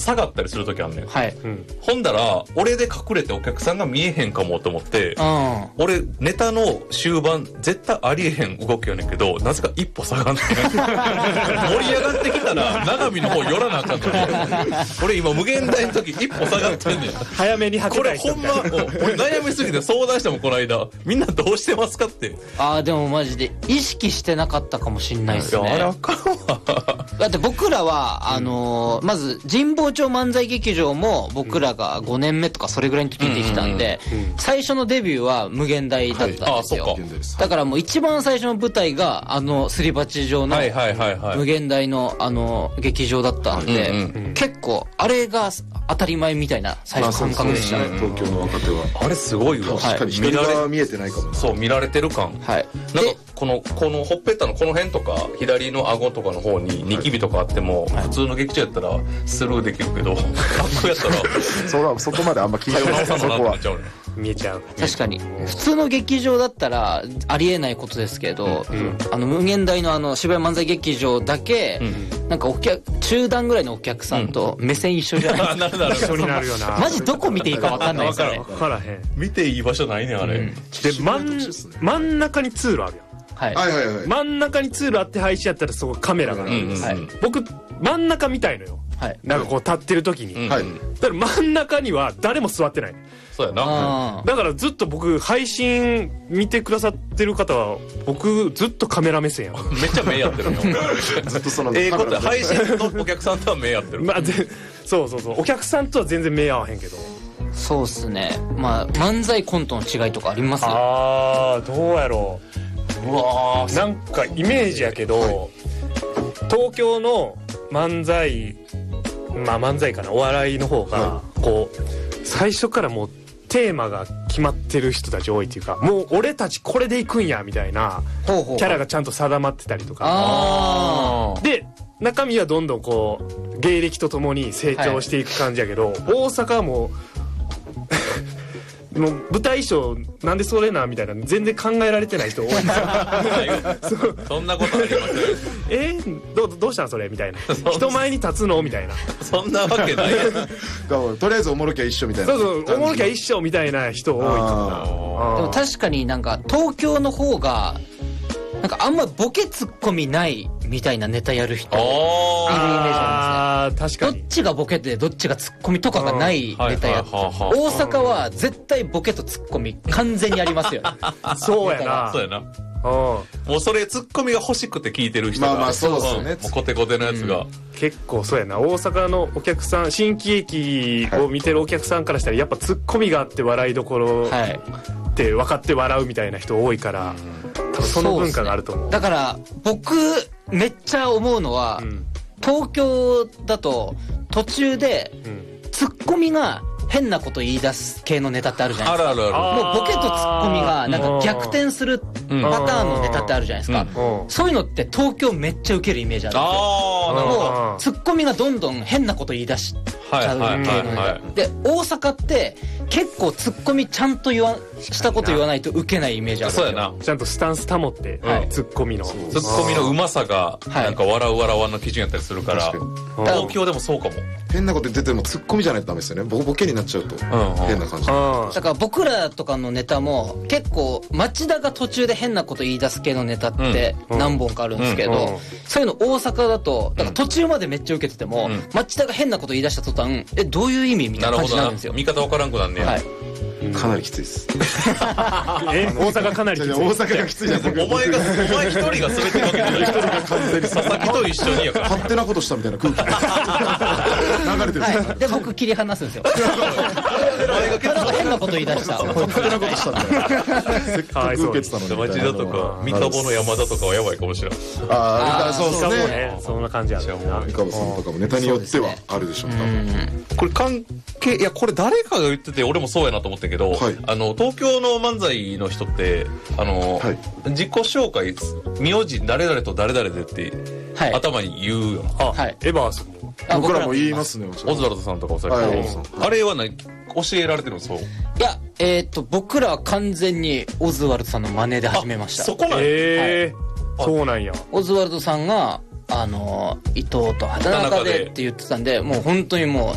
下がったりする時あんねん。 はい。 ほんだら、俺で隠れてお客さんが見えへんかもと思って、俺、ネタの終盤、絶対ありえへん動きやねんけど、なぜか一歩下がんねん。盛り上がってきたら、長見の方寄らなあかんのに。俺今、無限大の時一歩下がってんねん。 早めに吐けたい人みたいな。 これほんま、俺悩みすぎて相談してもこの間、みんなどうしてますかって。 でもマジで、意識してなかったかもしんないっすね。 あれあかんわ。 だって僕らは、まず神保町漫才劇場も僕らが5年目とかそれぐらいの時にできたんで、最初のデビューは無限大だったんですよ。だからもう一番最初の舞台がすり鉢状の無限大の劇場だったんで、結構あれが当たり前みたいな最初感覚でしたね。 東京の若手はあれすごいわ。 確かに光が見えてないかも。 そう、見られてる感。 はい。 なんかこのほっぺたのこの辺とか左の顎とかの方にニキビとかあっても、普通の劇場やったらスルーできるけど、学校やったらそこまであんま気にしない。そこは見えちゃう。 確かに普通の劇場だったらありえないことですけど、無限大の渋谷漫才劇場だけ、なんか中段ぐらいのお客さんと目線一緒じゃないですか。 一緒になるよな。 マジどこ見ていいか分かんないですよね。 分からへん。 見ていい場所ないねあれ。で真ん中に通路あるやん。 はい。 真ん中に通路あって配信やったらそこカメラがあるんです。僕真ん中見たいのよ。なんかこう立ってる時に。だから真ん中には誰も座ってない。 そうやな。 だからずっと僕配信見てくださってる方は僕ずっとカメラ目線やん。 めっちゃ目やってるよ。 ずっとそのこと配信のお客さんとは目やってる。 そうお客さんとは全然目合わへんけど。 そうっすね。漫才コントの違いとかあります？ どうやろう。うわー、なんかイメージやけど、東京の漫才かな、お笑いの方がこう最初からもうテーマが決まってる人たち多いっていうか、もう俺たちこれでいくんやみたいなキャラがちゃんと定まってたりとかで、中身はどんどんこう芸歴とともに成長していく感じやけど、大阪はもうもう舞台衣装なんでそれなみたいな全然考えられてない人多いんですよ。 そんなことありますよ。どうしたんそれみたいな。人前に立つのみたいな。 そんなわけないやん。 とりあえずおもろきゃ一緒みたいな。 そうおもろきゃ一緒みたいな人多いかな。でも確かになんか東京の方がなんかあんまボケツッコミないみたいなネタやる人いるイメージありますね。 確かにどっちがボケでどっちがツッコミとかがないネタやって、大阪は絶対ボケとツッコミ完全にありますよね。 そうやな。 そうやな。もうそれツッコミが欲しくて聞いてる人がそうですよね。 コテコテのやつが結構そうやな。大阪のお客さん、新喜劇を見てるお客さんからしたらやっぱツッコミがあって笑いどころって分かって笑うみたいな人多いから、多分その文化があると思う。 だから僕めっちゃ思うのは、東京だと途中でツッコミが変なこと言い出す系のネタってあるじゃないですか。もうボケとツッコミがなんか逆転するパターンのネタってあるじゃないですか。そういうのって東京めっちゃウケるイメージあるんですよ。もうツッコミがどんどん変なこと言い出しちゃう系のネタで、大阪って結構ツッコミちゃんとしたこと言わないとウケないイメージあるんですよ。 そうやな。 ちゃんとスタンス保ってツッコミのうまさがなんか笑う笑わんの基準やったりするから、東京でもそうかも。 変なこと言っててもツッコミじゃないとダメですよね。ボケになっちゃうと変な感じ。 だから僕らとかのネタも結構町田が途中で変なこと言い出す系のネタって何本かあるんですけど、そういうの大阪だとだから途中までめっちゃ受けてても、町田が変なこと言い出した途端どういう意味みたいな感じになるんですよ。 見方わからんくなんねや。 かなりきついです。 大阪かなりきつい。 大阪がきついじゃん。 お前一人が全てわけじゃない。一人が完全に佐々木と一緒にやから。 勝手なことしたみたいな空気流れてる。 で僕切り離すんですよ。変なこと言い出した。 勝手なことしたみたいな。せっかく受けてたのに。 町田とか三田の山田とかはやばいかもしれない。 そうですね。そんな感じやな。 三上さんとかもネタによってはあるでしょう。 これ関係いやこれ誰かが言ってて俺もそうやなと思ったけど、東京の漫才の人って自己紹介名字誰々と誰々でって頭に言うよ。 エバースも僕らも言いますね。 オズワルドさんとかおそらくあれは何教えられてるんですか？ いや僕らは完全にオズワルドさんの真似で始めました。 そこなんそうなんや。 オズワルドさんが伊藤と畑中でって言ってたんで、もう本当にもう